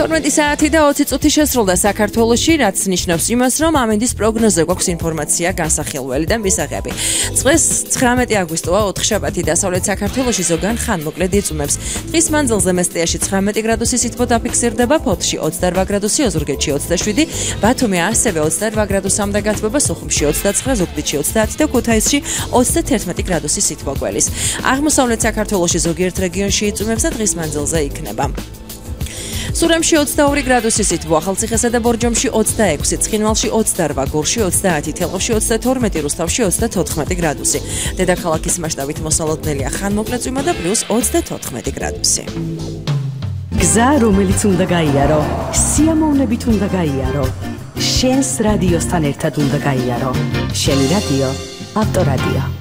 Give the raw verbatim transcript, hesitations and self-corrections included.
თორმეტი საათი და ოცი წუთი შესრულდა საქართველოში, რაც ნიშნავს იმას, რომ ამინდის პროგნოზზე გვაქვს ინფორმაცია განსახილველი და მისაღები. დღეს ცხრამეტი აგვისტოა, ოთხშაბათი დასავლეთ საქართველოში ზოგან ხანმოკლედ იწვიმებს. დღის მანძილზე მესტიაში ცხრამეტი გრადუსი სითბო დაფიქსირდება, ფოთში ოცდარვა გრადუსი, ოზურგეთში ოცდაშვიდი, ბათუმი ასევე ოცდარვა გრადუსამდე გათბობა, სოხუმში ოცდაცხრა, ზუგდიდში ოცდაათი და ქუთაისში ოცდათერთმეტი გრადუსი სითბო გველის. აღმოსავლეთ საქართველოში ზოგიერთ რეგიონში იწვიმებს და დღის მანძილზე იქნება. სურამში ოცდაორი გრადუსი სითბო, ახალციხესა და ბორჯომში ოცდაექვსი, ცხინვალში ოცდარვა, გორში ოცდაათი, თელავში ოცდათორმეტი, რუსთავში ოცდათოთხმეტი გრადუსი. დედაქალაქის მასშტაბით მოსალოდნელია ხანმოკლე წვიმა და პლუს ოცდათოთხმეტი გრადუსი. გზა, რომელიც უნდა გაიარო, სიამოვნებით უნდა გაიარო. შენს რადიოსთან ერთად უნდა გაიარო. შენი რადიო, ავტორადიო.